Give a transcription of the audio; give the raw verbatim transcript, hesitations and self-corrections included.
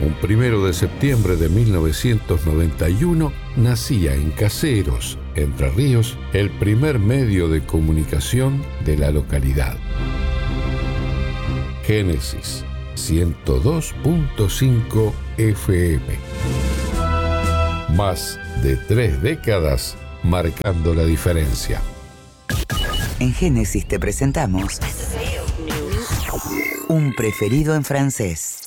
Un primero de septiembre de mil novecientos noventa y uno nacía en Caseros, Entre Ríos, el primer medio de comunicación de la localidad. Génesis ciento dos punto cinco F M. Más de tres décadas marcando la diferencia. En Génesis te presentamos Un preferido en francés.